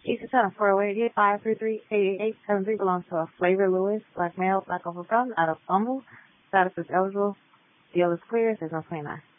Eastern Time, 408-533-8873 belongs to a Flavor Lewis, black male, black over brown, out of Humble. Status is eligible. Deal is clear. There's no 29.